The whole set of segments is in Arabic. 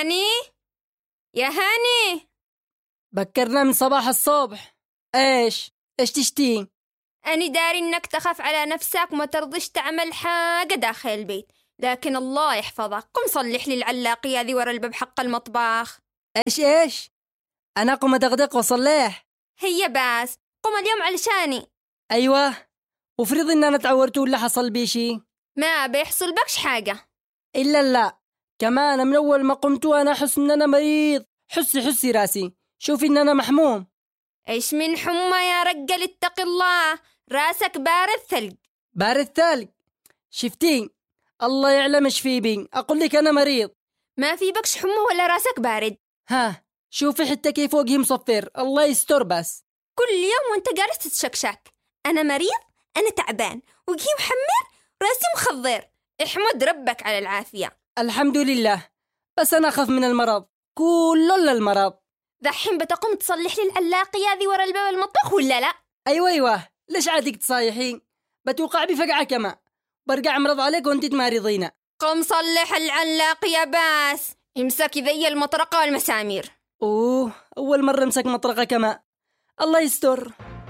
هاني يا هاني، بكرنا من صباح الصبح. ايش تشتين؟ أنا داري إنك تخاف على نفسك وما ترضيش تعمل حاجة داخل البيت، لكن الله يحفظك. قم صلح لي العلاقية ذي ورا الباب حق المطبخ. ايش انا قم ادغدغ واصلح؟ هي بس قم اليوم علشاني. ايوه، وفرض ان انا تعورت ولا حصل بي شي؟ ما بيحصل بكش حاجة. الا لا، كمان من اول ما قمت وانا احس ان انا مريض. حسي راسي، شوفي ان انا محموم. ايش من حمى يا رجل، اتق الله، راسك بارد ثلج. بارد ثلج؟ شفتين؟ الله يعلم ايش في بي، اقول لك انا مريض. ما في بكش حمى ولا راسك بارد. ها شوفي حتى كيف وجهي مصفر، الله يستر. بس كل يوم وانت جالس تتشكشك. انا مريض، انا تعبان، وجهي محمر، راسي مخضر. احمد ربك على العافية. الحمد لله، بس انا اخاف من المرض، كله للمرض. دحين بتقوم تصلح لي العلاقية ذي ورا الباب المطبخ ولا لا؟ ايوه، ليش عادك تصايحين؟ بتوقع بفقعة كما برجع امرض عليك وانت تمارضينا. قم صلح العلاقية بس، امسك ذي المطرقة والمسامير. اول مرة امسك مطرقة كما، الله يستر.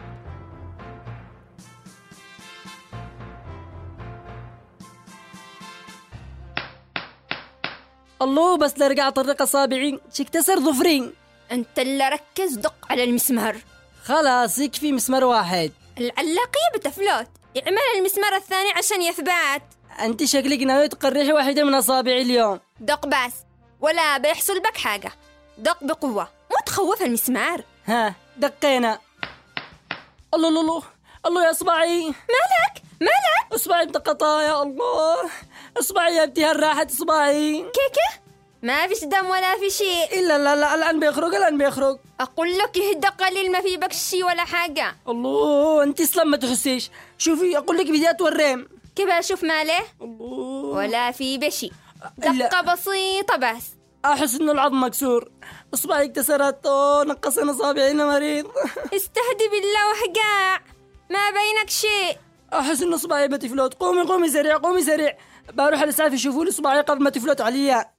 الله، بس لرجع طرق اصابعي تكتسر ظفرين. انت اللي ركز، دق على المسمار. خلاص يكفي مسمار واحد. العلاقية بتفلوت، اعمل المسمار الثاني عشان يثبات. انت شكلك ناوي تقرحي واحدة من اصابعي اليوم. دق بس، ولا بيحصل بك حاجة. دق بقوة، مو تخوف المسمار. ها دقينا. الله يا اصبعي. مالك اصبعي انتقطا يا الله. اصبعي يا ابتي، راحت اصبعي. كيكه ما فيش دم ولا في شيء. الا لا الان بيخرج. اقول لك اهدى قليل، ما في بك شيء ولا حاجة. الله، انت اصلا ما تحسيش. شوفي اقول لك بديت ورم. كيف اشوف ماله؟ الله، ولا في بشي، دقة بسيطة بس. احس انه العظم مكسور، اصبعي اكتسرت. نقصنا اصابعي، انا مريض. استهدي بالله وحقاع، ما بينك شيء. احس انه اصبعي بتفلت. قومي سريع، بروح الاسعاف يشوفوا لي اصبعي قبل ما تفلت عليا.